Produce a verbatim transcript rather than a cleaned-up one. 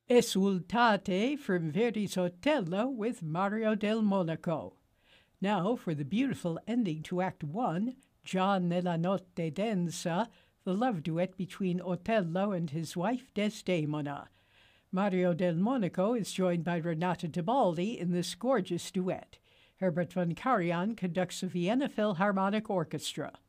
Esultate from Verdi's Otello with Mario del Monaco. Now for the beautiful ending to Act One, Già nella notte densa, the love duet between Otello and his wife Desdemona. Mario del Monaco is joined by Renata Tebaldi in this gorgeous duet. Herbert von Karajan conducts the Vienna Philharmonic Orchestra.